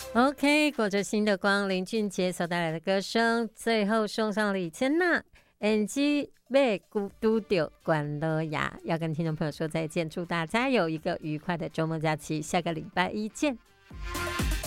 OK， 裹着新的光，林俊杰所带来的歌声，最后送上李千娜。NG 被孤独丢关了呀，要跟听众朋友说再见，祝大家有一个愉快的周末假期，下个礼拜一见。